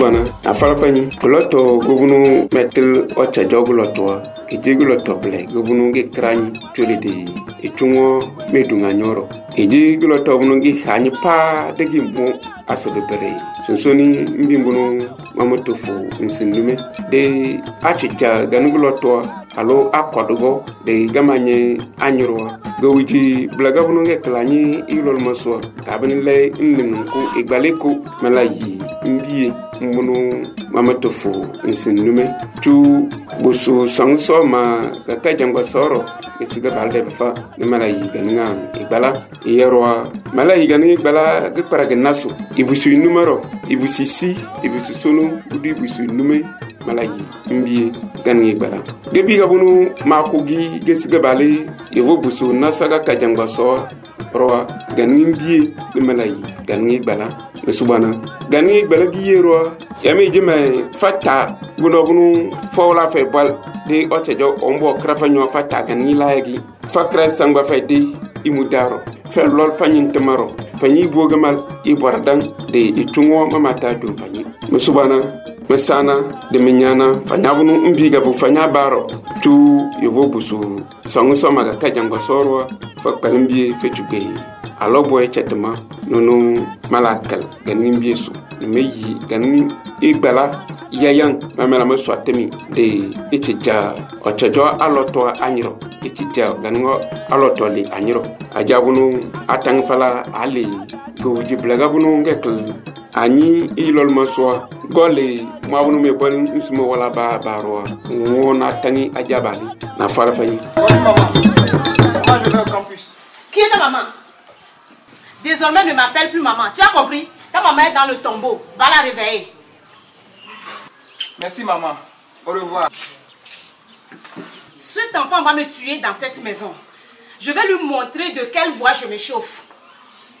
Subana, a Falafani, Loto, Gubunu, Metal, Ocha Jogulotoa, Kijigulotoble, Gubunu get crane, Tulidi, Itungo, Medunganyoro, Kijiguloto, Bunungi, Hanipa, the Gimbo, Asabere, Sonsoni, Mbimbuno, Mamotofu, Nsindume, de Achicha, Ganugulotoa. Alo akwadogo de gamanye anyoro gowiji blagabunu ngeklani ilol maswa kabin le nningu igbaleko malayi mbie mbunu mamatofu nsinlume tu busu sangso ma kakajangwa soro esiga balde fa ne malayi ganinga igbala yerwa malayi ganinga igbala gakparaga nasu ibusu numero ibusi si ibusu sunu udi ibusu nume malayi mbie ganinga igbala gebi gabunu makugi gesiga bali yevo busu nasaga kajangwa so roa ganinga mbie ne malayi ganinga igbala Subana gani balagi yero yami jeme fata bunu fawla fe bal de otejo ombo krafa nyo fata gani laagi fakra sangba fe de imudaro fe lol fanyin tamaro fanyi bogamal ibordan de itungo mamata dum fanyi Subana mesana de minyana fanyabunu mbiga bu fanya baro tu yevo busu sangu somaga kajangwa sorwa fakpalimbi fe tugay alo boy chetma nono malakal ganin biesu meyi ganin igbala yayan mamela ma swatemi de ichija ochajo aloto anyiro ichija ganingo aloto li anyiro ajabunu atang fala ali goji blagabunu ngekl ani ilol maswa gole mabunu me bol nsmo wala ba baro wona tangi ajabali na fara fani Maman, je vais au campus. Qui est ta maman? Désormais, ne m'appelle plus maman. Tu as compris? Ta maman est dans le tombeau. Va la réveiller. Merci, maman. Au revoir. Cet enfant va me tuer dans cette maison. Je vais lui montrer de quel bois je me chauffe.